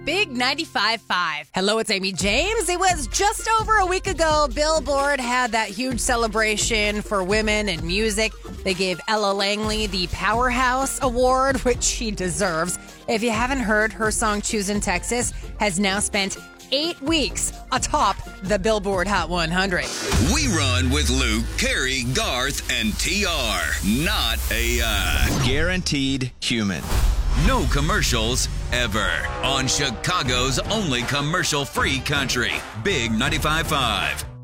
Big 95.5. Hello, it's Amy James. It was just over a week ago. Billboard had that huge celebration for women in music. They gave Ella Langley the Powerhouse Award, which she deserves. If you haven't heard, her song Choosin' Texas has now spent 8 weeks atop the Billboard Hot 100. We run with Luke, Carrie, Garth, and TR. Not AI. Guaranteed human. No commercials ever. On Chicago's only commercial-free country. Big 95.5.